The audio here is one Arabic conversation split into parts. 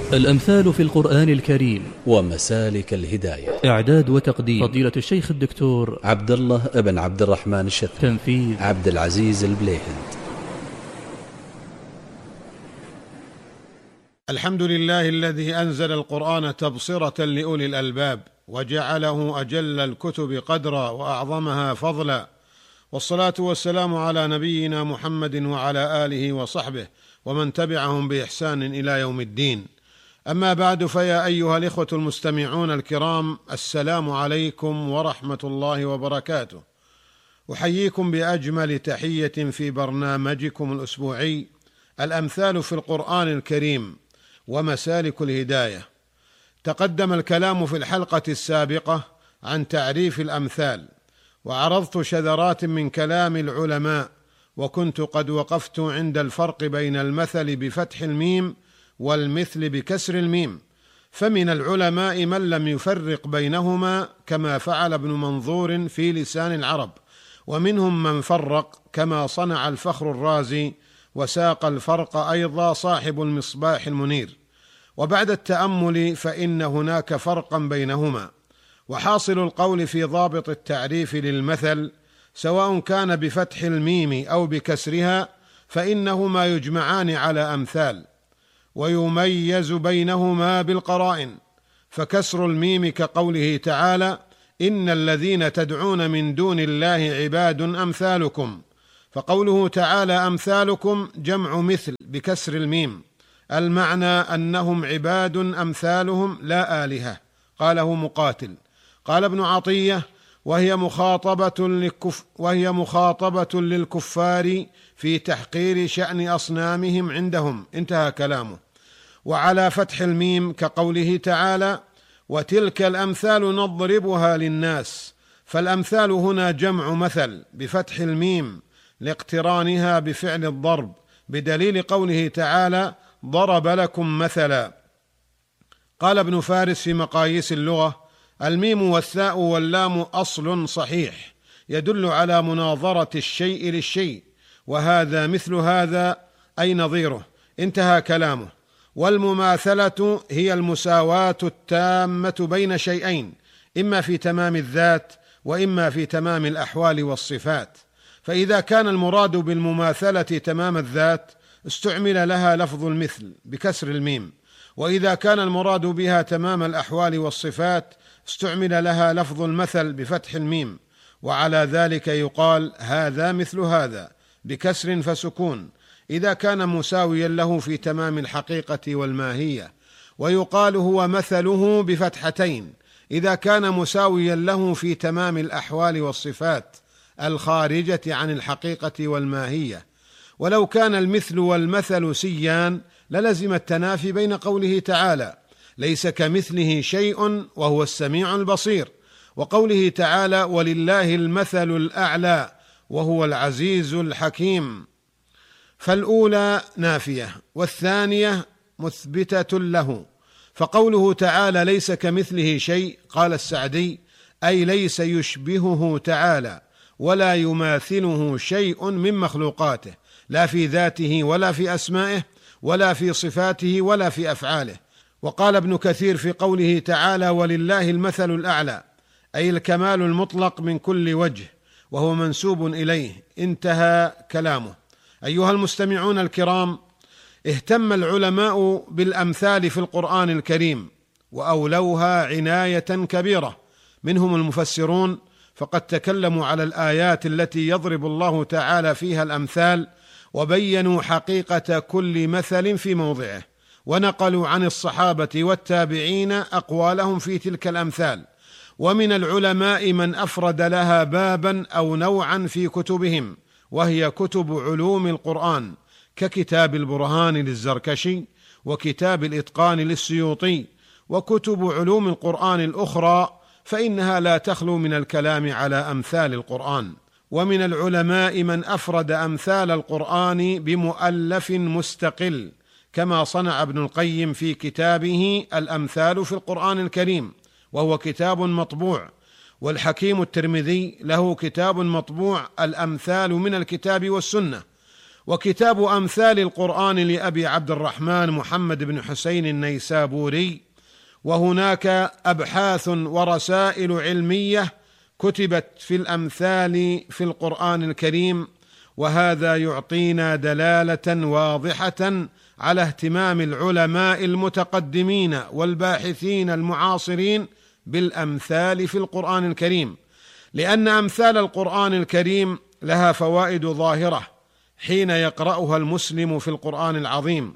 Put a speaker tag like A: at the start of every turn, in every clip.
A: الأمثال في القرآن الكريم
B: ومسالك الهداية.
A: إعداد وتقديم فضيلة الشيخ الدكتور
B: عبد الله بن عبد الرحمن الشث.
A: تنفيذ
B: عبد العزيز البليهند.
C: الحمد لله الذي أنزل القرآن تبصرة لأولي الألباب وجعله أجل الكتب قدرا وأعظمها فضلا، والصلاة والسلام على نبينا محمد وعلى آله وصحبه ومن تبعهم بإحسان إلى يوم الدين. أما بعد، فيا أيها الإخوة المستمعون الكرام، السلام عليكم ورحمة الله وبركاته. أحييكم بأجمل تحية في برنامجكم الأسبوعي الأمثال في القرآن الكريم ومسالك الهداية. تقدم الكلام في الحلقة السابقة عن تعريف الأمثال، وعرضت شذرات من كلام العلماء، وكنت قد وقفت عند الفرق بين المثل بفتح الميم والمثل بكسر الميم. فمن العلماء من لم يفرق بينهما كما فعل ابن منظور في لسان العرب، ومنهم من فرق كما صنع الفخر الرازي، وساق الفرق أيضا صاحب المصباح المنير. وبعد التأمل فإن هناك فرقا بينهما، وحاصل القول في ضابط التعريف للمثل سواء كان بفتح الميم أو بكسرها فإنهما يجمعان على أمثال، ويميز بينهما بالقرائن. فكسر الميم كقوله تعالى: إن الذين تدعون من دون الله عباد أمثالكم، فقوله تعالى أمثالكم جمع مثل بكسر الميم، المعنى أنهم عباد أمثالهم لا آلهة. قاله مقاتل. قال ابن عطية: وهي مخاطبة للكفار في تحقير شأن أصنامهم عندهم. انتهى كلامه. وعلى فتح الميم كقوله تعالى: وتلك الأمثال نضربها للناس، فالأمثال هنا جمع مثل بفتح الميم لاقترانها بفعل الضرب، بدليل قوله تعالى: ضرب لكم مثلا. قال ابن فارس في مقاييس اللغة: الميم والثاء واللام أصل صحيح يدل على مناظرة الشيء للشيء، وهذا مثل هذا أي نظيره. انتهى كلامه. والمماثلة هي المساواة التامة بين شيئين، إما في تمام الذات وإما في تمام الأحوال والصفات. فإذا كان المراد بالمماثلة تمام الذات استعمل لها لفظ المثل بكسر الميم، وإذا كان المراد بها تمام الأحوال والصفات استعمل لها لفظ المثل بفتح الميم. وعلى ذلك يقال هذا مثل هذا بكسر فسكون إذا كان مساويا له في تمام الحقيقة والماهية، ويقال هو مثله بفتحتين إذا كان مساويا له في تمام الأحوال والصفات الخارجة عن الحقيقة والماهية. ولو كان المثل والمثل سيان للزم التنافي بين قوله تعالى: ليس كمثله شيء وهو السميع البصير، وقوله تعالى: ولله المثل الأعلى وهو العزيز الحكيم. فالأولى نافية والثانية مثبتة له. فقوله تعالى ليس كمثله شيء، قال السعدي: أي ليس يشبهه تعالى ولا يماثله شيء من مخلوقاته، لا في ذاته ولا في أسمائه ولا في صفاته ولا في أفعاله. وقال ابن كثير في قوله تعالى: ولله المثل الأعلى، أي الكمال المطلق من كل وجه، وهو منسوب إليه. انتهى كلامه. أيها المستمعون الكرام، اهتم العلماء بالأمثال في القرآن الكريم وأولوها عناية كبيرة. منهم المفسرون، فقد تكلموا على الآيات التي يضرب الله تعالى فيها الأمثال، وبينوا حقيقة كل مثل في موضعه، ونقلوا عن الصحابة والتابعين أقوالهم في تلك الأمثال. ومن العلماء من أفرد لها بابا أو نوعا في كتبهم، وهي كتب علوم القرآن، ككتاب البرهان للزركشي، وكتاب الإتقان للسيوطي، وكتب علوم القرآن الأخرى، فإنها لا تخلو من الكلام على أمثال القرآن. ومن العلماء من أفرد أمثال القرآن بمؤلف مستقل، كما صنع ابن القيم في كتابه الأمثال في القرآن الكريم، وهو كتاب مطبوع. والحكيم الترمذي له كتاب مطبوع الأمثال من الكتاب والسنة. وكتاب أمثال القرآن لأبي عبد الرحمن محمد بن حسين النيسابوري. وهناك أبحاث ورسائل علمية كتبت في الأمثال في القرآن الكريم، وهذا يعطينا دلالة واضحة على اهتمام العلماء المتقدمين والباحثين المعاصرين بالأمثال في القرآن الكريم، لأن أمثال القرآن الكريم لها فوائد ظاهرة حين يقرأها المسلم في القرآن العظيم،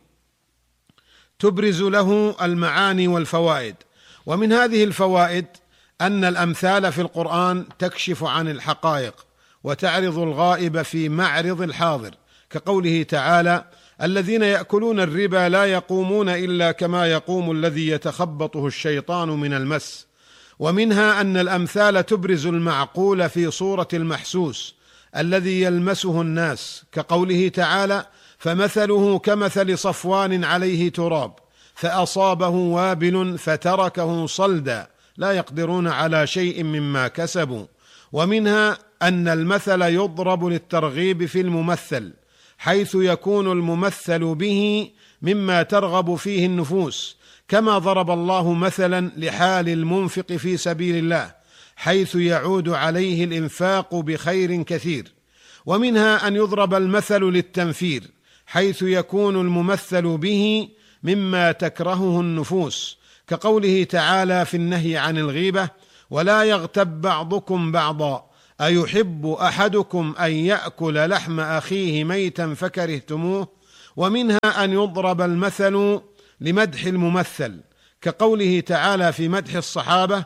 C: تبرز له المعاني والفوائد. ومن هذه الفوائد أن الأمثال في القرآن تكشف عن الحقائق وتعرض الغائب في معرض الحاضر، كقوله تعالى: الذين يأكلون الربا لا يقومون إلا كما يقوم الذي يتخبطه الشيطان من المس. ومنها أن الأمثال تبرز المعقول في صورة المحسوس الذي يلمسه الناس، كقوله تعالى: فمثله كمثل صفوان عليه تراب فأصابه وابل فتركه صلدا لا يقدرون على شيء مما كسبوا. ومنها أن المثل يضرب للترغيب في الممثل، حيث يكون الممثل به مما ترغب فيه النفوس، كما ضرب الله مثلا لحال المنفق في سبيل الله، حيث يعود عليه الإنفاق بخير كثير. ومنها أن يضرب المثل للتنفير، حيث يكون الممثل به مما تكرهه النفوس، كقوله تعالى في النهي عن الغيبة: ولا يغتب بعضكم بعضا أيحب أحدكم أن يأكل لحم أخيه ميتا فكرهتموه. ومنها أن يضرب المثل لمدح الممثل، كقوله تعالى في مدح الصحابة: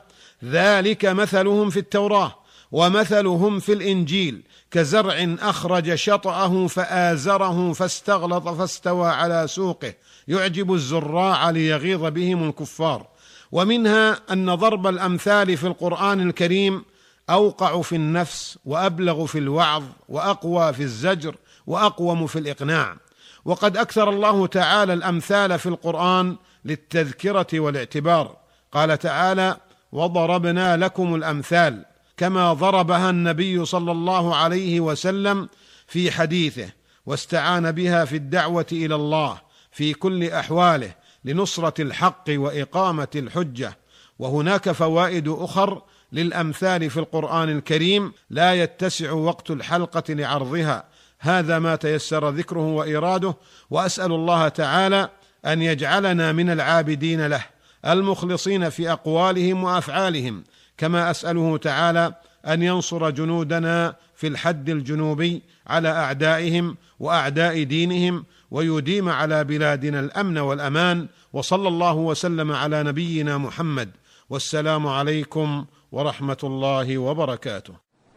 C: ذلك مثلهم في التوراة ومثلهم في الإنجيل كزرع أخرج شطأه فآزره فاستغلظ فاستوى على سوقه يعجب الزراع ليغيظ بهم الكفار. ومنها أن ضرب الأمثال في القرآن الكريم أوقع في النفس وأبلغ في الوعظ وأقوى في الزجر وأقوم في الإقناع. وقد أكثر الله تعالى الأمثال في القرآن للتذكرة والاعتبار، قال تعالى: وضربنا لكم الأمثال، كما ضربها النبي صلى الله عليه وسلم في حديثه، واستعان بها في الدعوة إلى الله في كل أحواله لنصرة الحق وإقامة الحجة. وهناك فوائد أخر للأمثال في القرآن الكريم لا يتسع وقت الحلقة لعرضها، هذا ما تيسر ذكره وإراده، وأسأل الله تعالى أن يجعلنا من العابدين له المخلصين في أقوالهم وأفعالهم، كما أسأله تعالى أن ينصر جنودنا في الحد الجنوبي على أعدائهم وأعداء دينهم، ويديم على بلادنا الأمن والأمان. وصلى الله وسلم على نبينا محمد، والسلام عليكم ورحمة الله وبركاته.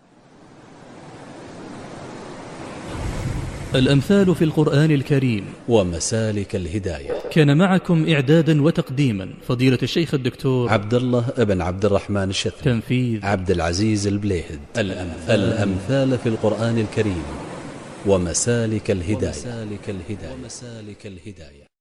A: الأمثال في القرآن الكريم
B: ومسالك الهداية.
A: كان معكم إعدادا وتقديما فضيلة الشيخ الدكتور
B: عبد الله بن عبد الرحمن الشثري.
A: تنفيذ
B: عبد العزيز البليهد. الأمثال في القرآن الكريم ومسالك الهداية.